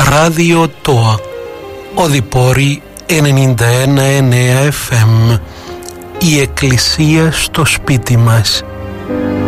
Ράδιο ΤΟΑ, Οδυπόρη 91,9 FM. Η εκκλησία στο σπίτι μας.